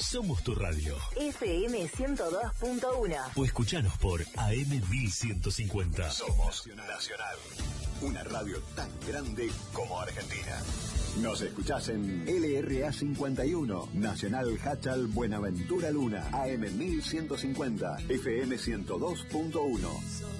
Somos tu radio. FM 102.1. O escuchanos por AM 1150. Somos Nacional. Una radio tan grande como Argentina. Nos escuchás en LRA 51, Nacional Hachal Buenaventura Luna, AM 1150, FM 102.1.